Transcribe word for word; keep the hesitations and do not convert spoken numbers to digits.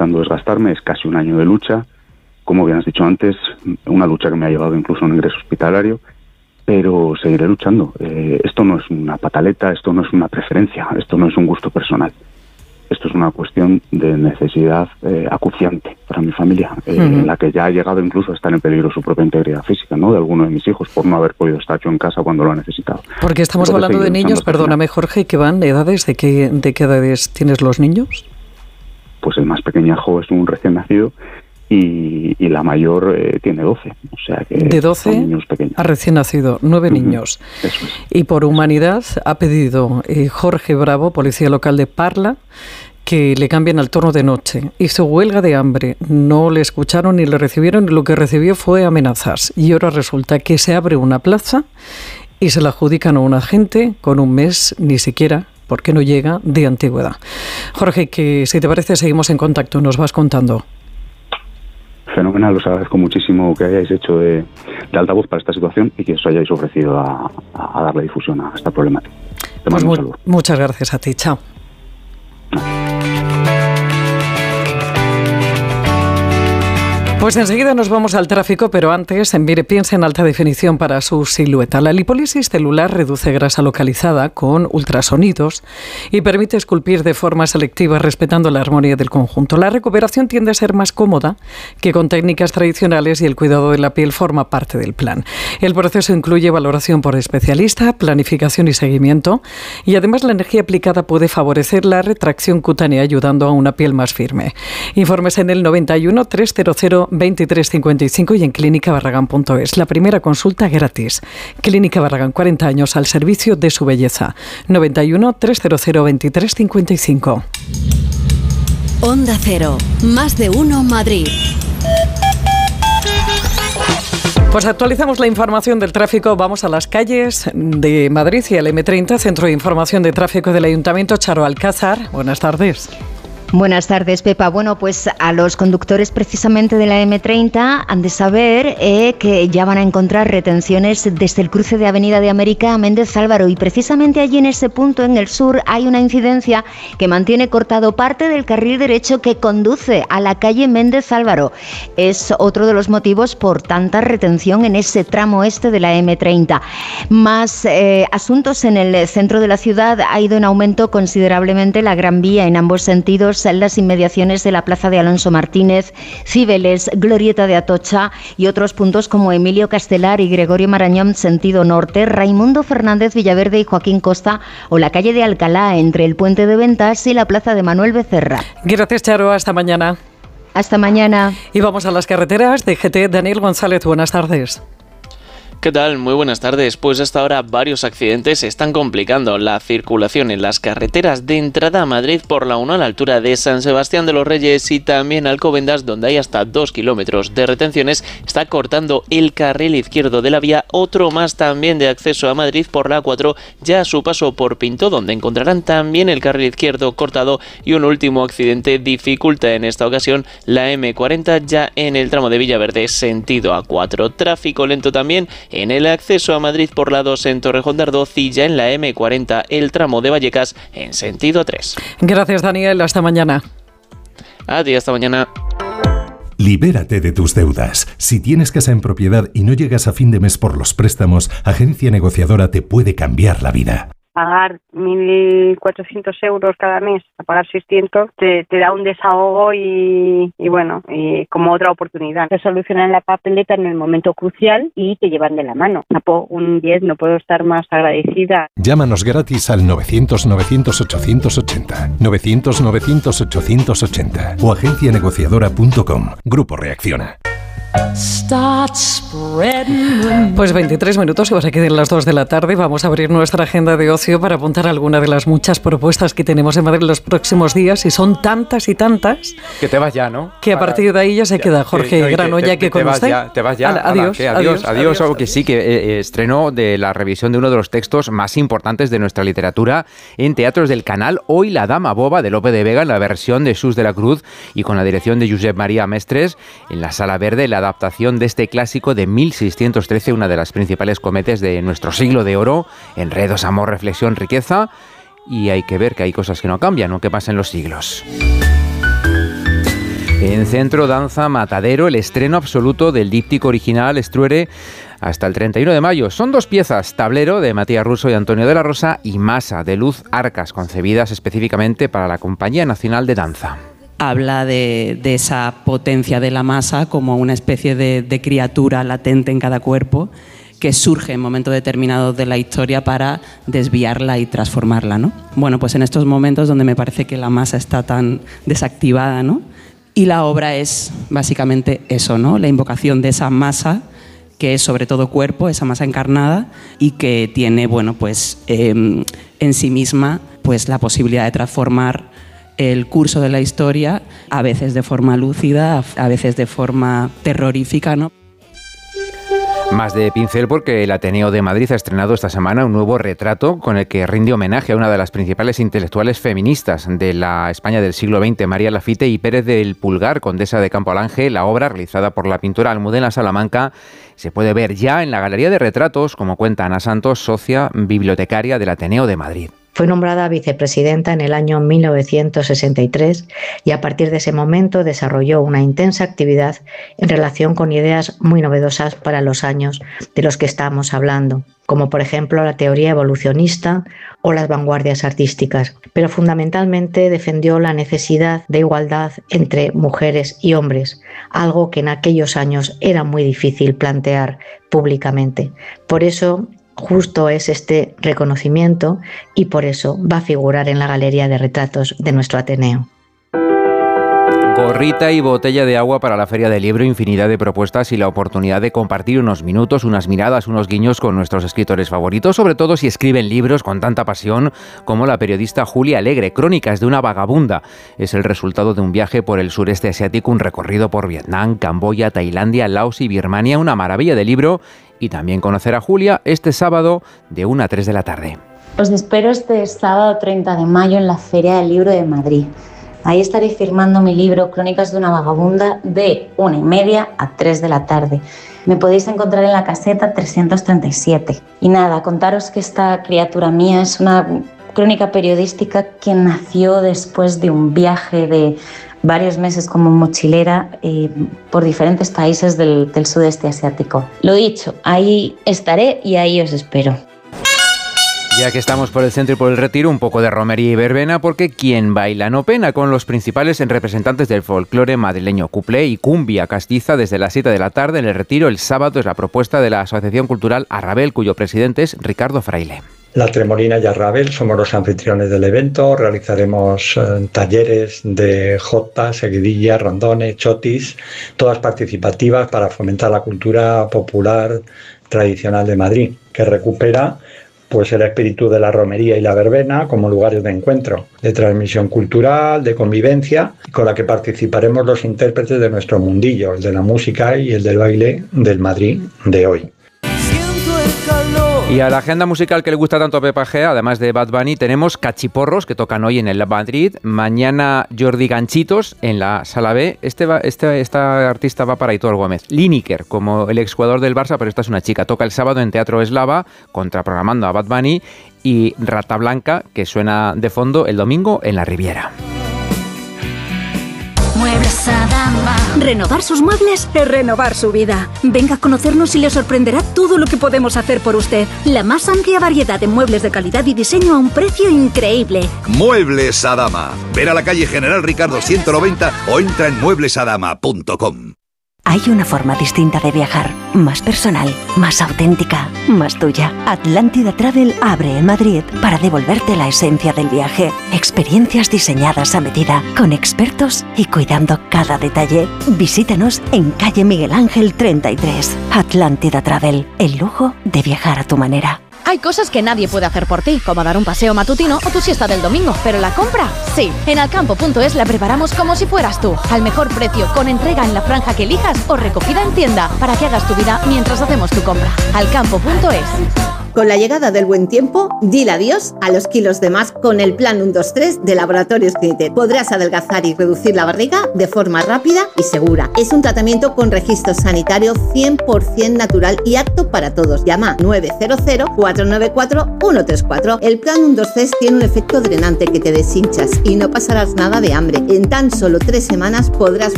intentando desgastarme, es casi un año de lucha, como bien has dicho antes, una lucha que me ha llevado incluso a un ingreso hospitalario, pero seguiré luchando. Eh, esto no es una pataleta, esto no es una preferencia, esto no es un gusto personal. Esto es una cuestión de necesidad eh, acuciante para mi familia, eh, uh-huh. en la que ya ha llegado incluso a estar en peligro su propia integridad física, ¿no?, de alguno de mis hijos, por no haber podido estar yo en casa cuando lo ha necesitado. Porque estamos Entonces, hablando de niños, perdóname Jorge, que van de edades, ¿de qué, de qué edades tienes los niños? Pues el más pequeñajo es un recién nacido y, y la mayor eh, tiene doce, o sea que de doce son niños pequeños. A recién nacido, nueve uh-huh. niños. Eso es. Y por humanidad ha pedido eh, Jorge Bravo, policía local de Parla, que le cambien al turno de noche. Hizo huelga de hambre, no le escucharon ni le recibieron, y lo que recibió fue amenazas. Y ahora resulta que se abre una plaza y se la adjudican a un agente con un mes, ni siquiera, porque no llega, de antigüedad. Jorge, que si te parece seguimos en contacto, nos vas contando. Fenomenal, os agradezco muchísimo que hayáis hecho de, de altavoz para esta situación y que os hayáis ofrecido a, a darle difusión a esta problemática. Te pues mando mu- un saludo. Muchas gracias a ti, chao. Pues enseguida nos vamos al tráfico, pero antes, mire, piensa en alta definición para su silueta. La lipólisis celular reduce grasa localizada con ultrasonidos y permite esculpir de forma selectiva respetando la armonía del conjunto. La recuperación tiende a ser más cómoda que con técnicas tradicionales y el cuidado de la piel forma parte del plan. El proceso incluye valoración por especialista, planificación y seguimiento, y además la energía aplicada puede favorecer la retracción cutánea ayudando a una piel más firme. Informes en el noventa y uno, trescientos veintitrés cincuenta y cinco y en clínica barragán punto es. La primera consulta gratis. Clínica Barragán, cuarenta años al servicio de su belleza. noventa y uno, trescientos veintitrés cincuenta y cinco. Onda Cero, más de uno Madrid. Pues actualizamos la información del tráfico. Vamos a las calles de Madrid y al eme treinta, Centro de Información de Tráfico del Ayuntamiento. Charo Alcázar, buenas tardes. Buenas tardes, Pepa. Bueno, pues a los conductores precisamente de la eme treinta han de saber eh, que ya van a encontrar retenciones desde el cruce de Avenida de América a Méndez Álvaro, y precisamente allí en ese punto, en el sur, hay una incidencia que mantiene cortado parte del carril derecho que conduce a la calle Méndez Álvaro. Es otro de los motivos por tanta retención en ese tramo este de la eme treinta. Más eh, asuntos en el centro de la ciudad. Ha ido en aumento considerablemente la Gran Vía en ambos sentidos, en las inmediaciones de la Plaza de Alonso Martínez, Cibeles, Glorieta de Atocha y otros puntos como Emilio Castelar y Gregorio Marañón sentido norte, Raimundo Fernández Villaverde y Joaquín Costa, o la calle de Alcalá entre el Puente de Ventas y la Plaza de Manuel Becerra. Gracias, Charo. Hasta mañana. Hasta mañana. Y vamos a las carreteras de G T. Daniel González, buenas tardes. ¿Qué tal? Muy buenas tardes. Pues hasta ahora varios accidentes están complicando la circulación en las carreteras de entrada a Madrid por la uno a la altura de San Sebastián de los Reyes y también Alcobendas, donde hay hasta dos kilómetros de retenciones. Está cortando el carril izquierdo de la vía, otro más también de acceso a Madrid por la cuatro, ya a su paso por Pinto, donde encontrarán también el carril izquierdo cortado, y un último accidente dificulta en esta ocasión la eme cuarenta ya en el tramo de Villaverde sentido a cuatro. Tráfico lento también en el acceso a Madrid por la dos en Torrejón de Ardoz y ya en la eme cuarenta el tramo de Vallecas en sentido a tres. Gracias, Daniel. Hasta mañana. A ti, hasta mañana. Libérate de tus deudas. Si tienes casa en propiedad y no llegas a fin de mes por los préstamos, Agencia Negociadora te puede cambiar la vida. Pagar mil cuatrocientos euros cada mes, a pagar seiscientos, te, te da un desahogo y, y bueno, y como otra oportunidad. Te solucionan la papeleta en el momento crucial y te llevan de la mano. Un diez, no puedo estar más agradecida. Llámanos gratis al novecientos novecientos ochocientos ochenta, novecientos novecientos ochocientos ochenta o agencia negociadora punto com. Grupo Reacciona. Pues veintitrés minutos y vas a quedar las dos de la tarde. Vamos a abrir nuestra agenda de ocio para apuntar alguna de las muchas propuestas que tenemos en Madrid los próximos días, y son tantas y tantas que te vas ya, ¿no? Que a para... partir de ahí ya se queda Jorge te, Grano, te, ya te, que te con vas usted. Ya, te vas ya. Ala, adiós, Ala, adiós, adiós, adiós, adiós, que sí, que eh, estrenó de la revisión de uno de los textos más importantes de nuestra literatura en teatros del Canal. Hoy La Dama Boba de Lope de Vega en la versión de Xus de la Cruz y con la dirección de Josep María Mestres. En la Sala Verde, la adaptación de este clásico de mil seiscientos trece, una de las principales cometes de nuestro siglo de oro. Enredos, amor, reflexión, riqueza. Y hay que ver que hay cosas que no cambian, ¿no? Que pasan los siglos. En Centro Danza Matadero, el estreno absoluto del díptico original Estruere hasta el treinta y uno de mayo. Son dos piezas, Tablero de Matías Russo y Antonio de la Rosa y Masa de Luz Arcas, concebidas específicamente para la Compañía Nacional de Danza. Habla de, de esa potencia de la masa como una especie de, de criatura latente en cada cuerpo que surge en momentos determinados de la historia para desviarla y transformarla, ¿no? Bueno, pues en estos momentos donde me parece que la masa está tan desactivada, ¿no? Y la obra es básicamente eso, ¿no? La invocación de esa masa que es sobre todo cuerpo, esa masa encarnada y que tiene, bueno, pues eh, en sí misma pues la posibilidad de transformar el curso de la historia, a veces de forma lúcida, a veces de forma terrorífica, ¿no? Más de pincel porque el Ateneo de Madrid ha estrenado esta semana un nuevo retrato con el que rinde homenaje a una de las principales intelectuales feministas de la España del siglo veinte, María Lafite y Pérez del Pulgar, condesa de Campo Alange. La obra, realizada por la pintora Almudena Salamanca, se puede ver ya en la Galería de Retratos, como cuenta Ana Santos, socia bibliotecaria del Ateneo de Madrid. Fue nombrada vicepresidenta en el año mil novecientos sesenta y tres y a partir de ese momento desarrolló una intensa actividad en relación con ideas muy novedosas para los años de los que estamos hablando, como por ejemplo la teoría evolucionista o las vanguardias artísticas, pero fundamentalmente defendió la necesidad de igualdad entre mujeres y hombres, algo que en aquellos años era muy difícil plantear públicamente. Por eso justo es este reconocimiento y por eso va a figurar en la Galería de Retratos de nuestro Ateneo. Gorrita y botella de agua para la Feria del Libro, infinidad de propuestas y la oportunidad de compartir unos minutos, unas miradas, unos guiños con nuestros escritores favoritos, sobre todo si escriben libros con tanta pasión como la periodista Julia Alegre. Crónicas de una vagabunda es el resultado de un viaje por el sureste asiático, un recorrido por Vietnam, Camboya, Tailandia, Laos y Birmania, una maravilla de libro. Y también conocer a Julia este sábado de una a tres de la tarde. Os espero este sábado treinta de mayo en la Feria del Libro de Madrid. Ahí estaré firmando mi libro Crónicas de una vagabunda de una y media a tres de la tarde. Me podéis encontrar en la caseta trescientos treinta y siete. Y nada, contaros que esta criatura mía es una crónica periodística que nació después de un viaje de varios meses como mochilera eh, por diferentes países del, del sudeste asiático. Lo dicho, ahí estaré y ahí os espero. Ya que estamos por el centro y por el Retiro, un poco de romería y verbena, porque quien baila no pena, con los principales representantes del folclore madrileño. Cuplé y cumbia castiza desde las siete de la tarde en el Retiro. El sábado es la propuesta de la Asociación Cultural Arrabel, cuyo presidente es Ricardo Fraile. La Tremolina y Arrabel somos los anfitriones del evento. Realizaremos eh, talleres de jota, seguidilla, rondones, chotis, todas participativas para fomentar la cultura popular tradicional de Madrid, que recupera pues el espíritu de la romería y la verbena como lugares de encuentro, de transmisión cultural, de convivencia, con la que participaremos los intérpretes de nuestro mundillo, el de la música y el del baile del Madrid de hoy. Y a la agenda musical que le gusta tanto a Pepa G, además de Bad Bunny, tenemos Cachiporros, que tocan hoy en el Madrid. Mañana Jordi Ganchitos en la Sala B. Este va, este, esta artista va para Aitor Gómez. Lineker, como el exjugador del Barça, pero esta es una chica. Toca el sábado en Teatro Eslava, contraprogramando a Bad Bunny. Y Rata Blanca, que suena de fondo el domingo en la Riviera. Muebles Adama. Renovar sus muebles es renovar su vida. Venga a conocernos y le sorprenderá todo lo que podemos hacer por usted. La más amplia variedad de muebles de calidad y diseño a un precio increíble. Muebles Adama. Ven a la calle General Ricardo ciento noventa o entra en muebles adama punto com. Hay una forma distinta de viajar, más personal, más auténtica, más tuya. Atlántida Travel abre en Madrid para devolverte la esencia del viaje. Experiencias diseñadas a medida, con expertos y cuidando cada detalle. Visítanos en calle Miguel Ángel treinta y tres. Atlántida Travel, el lujo de viajar a tu manera. Hay cosas que nadie puede hacer por ti, como dar un paseo matutino o tu siesta del domingo, pero la compra, sí. En alcampo punto es la preparamos como si fueras tú, al mejor precio, con entrega en la franja que elijas o recogida en tienda, para que hagas tu vida mientras hacemos tu compra. alcampo punto es. Con la llegada del buen tiempo, dile adiós a los kilos de más con el plan uno dos tres de Laboratorios Clinitet. Podrás adelgazar y reducir la barriga de forma rápida y segura. Es un tratamiento con registro sanitario cien por ciento natural y apto para todos. Llama nueve cero cero, cuatro nueve cuatro, uno tres cuatro. El plan uno dos tres tiene un efecto drenante que te deshinchas y no pasarás nada de hambre. En tan solo tres semanas podrás